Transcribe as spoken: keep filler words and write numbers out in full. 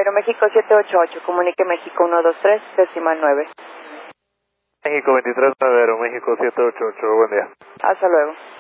Aeroméxico siete ocho ocho, comunique México uno dos tres, decimal nueve. México veintitrés nueve, Aeroméxico siete ocho ocho, buen día. Hasta luego.